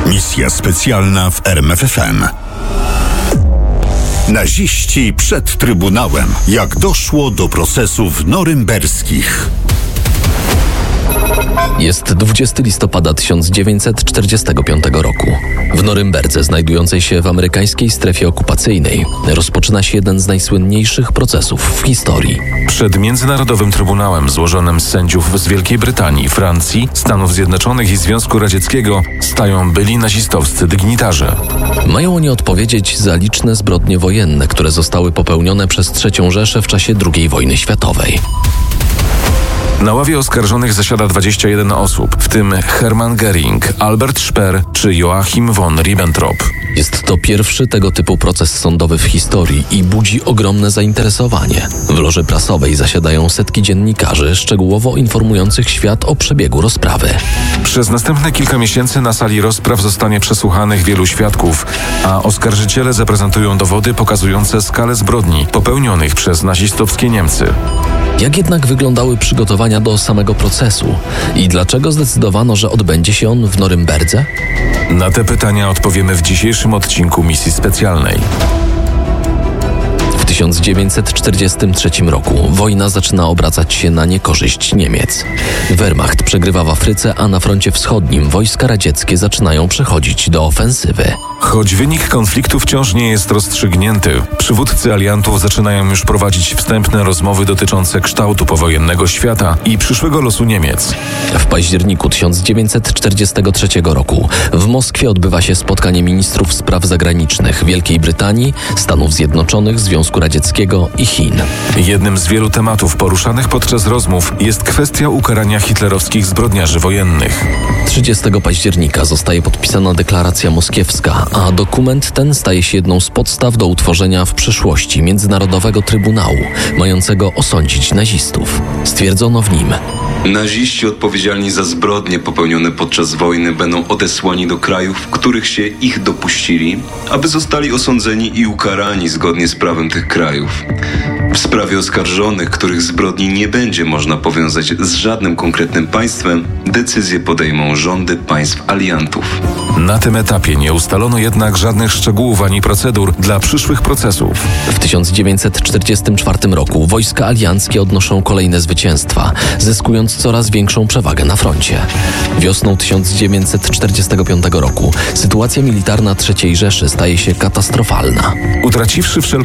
Misja specjalna w RMFFM. Naziści przed Trybunałem. Jak doszło do procesów norymberskich. Jest 20 listopada 1945 roku. W Norymberdze, znajdującej się w amerykańskiej strefie okupacyjnej, rozpoczyna się jeden z najsłynniejszych procesów w historii. Przed Międzynarodowym Trybunałem złożonym z sędziów z Wielkiej Brytanii, Francji, Stanów Zjednoczonych i Związku Radzieckiego stają byli nazistowscy dygnitarze. Mają oni odpowiedzieć za liczne zbrodnie wojenne, które zostały popełnione przez III Rzeszę w czasie II wojny światowej. Na ławie oskarżonych zasiada 21 osób, w tym Hermann Göring, Albert Speer czy Joachim von Ribbentrop. Jest to pierwszy tego typu proces sądowy w historii i budzi ogromne zainteresowanie. W loży prasowej zasiadają setki dziennikarzy, szczegółowo informujących świat o przebiegu rozprawy. Przez następne kilka miesięcy na sali rozpraw zostanie przesłuchanych wielu świadków, a oskarżyciele zaprezentują dowody pokazujące skalę zbrodni popełnionych przez nazistowskie Niemcy. Jak jednak wyglądały przygotowania do samego procesu i dlaczego zdecydowano, że odbędzie się on w Norymberdze? Na te pytania odpowiemy w dzisiejszym odcinku Misji Specjalnej. W 1943 roku wojna zaczyna obracać się na niekorzyść Niemiec. Wehrmacht przegrywa w Afryce, a na froncie wschodnim wojska radzieckie zaczynają przechodzić do ofensywy. Choć wynik konfliktu wciąż nie jest rozstrzygnięty, przywódcy aliantów zaczynają już prowadzić wstępne rozmowy dotyczące kształtu powojennego świata i przyszłego losu Niemiec. W październiku 1943 roku w Moskwie odbywa się spotkanie ministrów spraw zagranicznych Wielkiej Brytanii, Stanów Zjednoczonych, Związku Radzieckiego i Chin. Jednym z wielu tematów poruszanych podczas rozmów jest kwestia ukarania hitlerowskich zbrodniarzy wojennych. 30 października zostaje podpisana deklaracja moskiewska, a dokument ten staje się jedną z podstaw do utworzenia w przyszłości Międzynarodowego Trybunału, mającego osądzić nazistów. Stwierdzono w nim: naziści odpowiedzialni za zbrodnie popełnione podczas wojny będą odesłani do krajów, w których się ich dopuścili, aby zostali osądzeni i ukarani zgodnie z prawem tych krajów. W sprawie oskarżonych, których zbrodni nie będzie można powiązać z żadnym konkretnym państwem, decyzje podejmą rządy państw aliantów. Na tym etapie nie ustalono jednak żadnych szczegółów ani procedur dla przyszłych procesów. W 1944 roku wojska alianckie odnoszą kolejne zwycięstwa, zyskując coraz większą przewagę na froncie. Wiosną 1945 roku sytuacja militarna III Rzeszy staje się katastrofalna. Utraciwszy wszelką